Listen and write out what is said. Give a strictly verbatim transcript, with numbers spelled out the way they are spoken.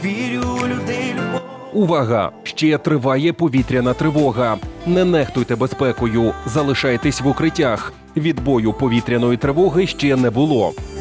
Вірю у людей любов. Увага! Ще триває повітряна тривога. Не нехтуйте безпекою, залишайтесь в укриттях. Відбою повітряної тривоги ще не було.